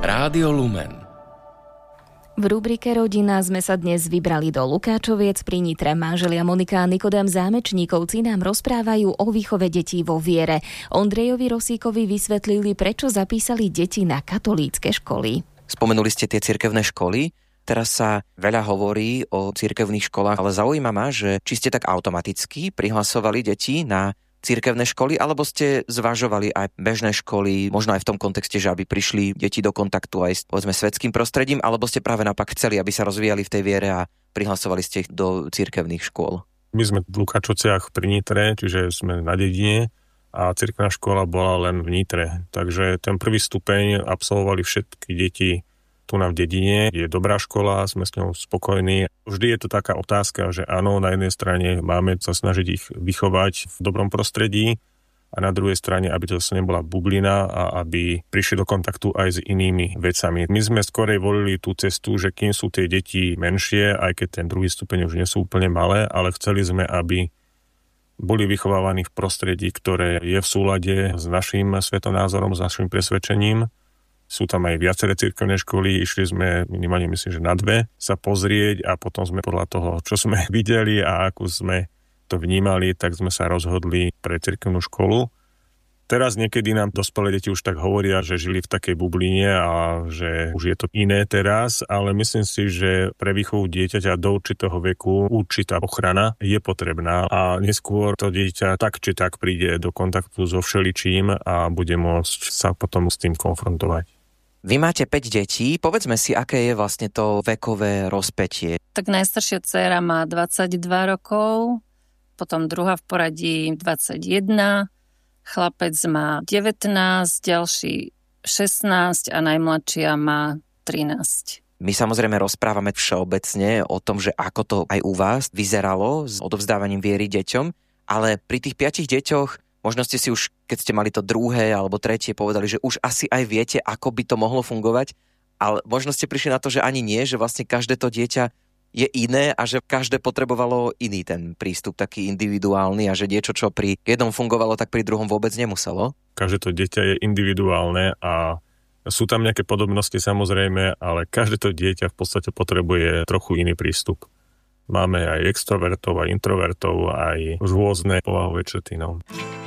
Rádio Lumen. V rubrike Rodina sme sa dnes vybrali do Lukáčoviec pri Nitre. Manželia Monika a Nikodém Zámečníkovci nám rozprávajú o výchove detí vo viere. Ondrejovi Rosíkovi vysvetlili, prečo zapísali deti na katolícke školy. Spomenuli ste tie cirkevné školy. Teraz sa veľa hovorí o cirkevných školách, ale zaujíma ma, že či ste tak automaticky prihlasovali deti na cirkevné školy, alebo ste zvažovali aj bežné školy, možno aj v tom kontexte, že aby prišli deti do kontaktu aj s, povedzme, svetským prostredím, alebo ste práve naopak chceli, aby sa rozvíjali v tej viere a prihlasovali ste ich do cirkevných škôl? My sme v Lukáčovciach pri Nitre, čiže sme na dedine a cirkevná škola bola len v Nitre. Takže ten prvý stupeň absolvovali všetky deti tu na v dedine. Je dobrá škola, sme s ňou spokojní. Vždy je to taká otázka, že áno, na jednej strane máme sa snažiť ich vychovať v dobrom prostredí a na druhej strane, aby to zase nebola bublina a aby prišli do kontaktu aj s inými vecami. My sme skorej volili tú cestu, že kým sú tie deti menšie, aj keď ten druhý stupeň už nie sú úplne malé, ale chceli sme, aby boli vychovávaní v prostredí, ktoré je v súlade s našim svetonázorom, s našim presvedčením. Sú tam aj viaceré cirkevné školy, išli sme minimálne, myslím, že na 2 sa pozrieť a potom sme podľa toho, čo sme videli a ako sme to vnímali, tak sme sa rozhodli pre cirkevnú školu. Teraz niekedy nám dospelé deti už tak hovoria, že žili v takej bubline a že už je to iné teraz, ale myslím si, že pre výchovu dieťaťa do určitého veku určitá ochrana je potrebná a neskôr to dieťa tak či tak príde do kontaktu so všeličím a bude môcť sa potom s tým konfrontovať. Vy máte 5 detí, povedzme si, aké je vlastne to vekové rozpätie. Tak najstaršia dcéra má 22 rokov, potom druhá v poradí 21, chlapec má 19, ďalší 16 a najmladšia má 13. My samozrejme rozprávame všeobecne o tom, že ako to aj u vás vyzeralo s odovzdávaním viery deťom, ale pri tých 5 deťoch možno ste si už, keď ste mali to druhé alebo tretie, povedali, že už asi aj viete, ako by to mohlo fungovať, ale možno ste prišli na to, že ani nie, že vlastne každé to dieťa je iné a že každé potrebovalo iný ten prístup, taký individuálny a že niečo, čo pri jednom fungovalo, tak pri druhom vôbec nemuselo. Každé to dieťa je individuálne a sú tam nejaké podobnosti samozrejme, ale každé to dieťa v podstate potrebuje trochu iný prístup. Máme aj extrovertov, aj introvertov, aj rôzne povahové črty. No.